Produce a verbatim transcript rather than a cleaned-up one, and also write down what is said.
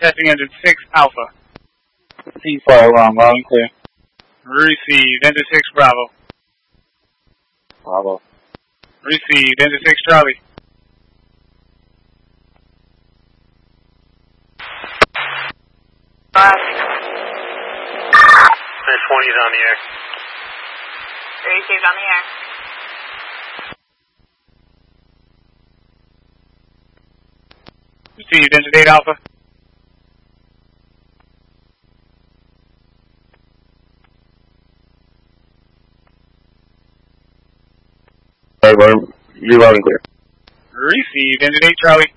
Testing engine six Alpha. C four one, loud and clear. Received, engine six Bravo. Bravo. Received, engine six Charlie. Air twenty is on the air. Received on the air. Received, engine eight Alpha. Alright, you loud and clear. Received, engine eight Charlie.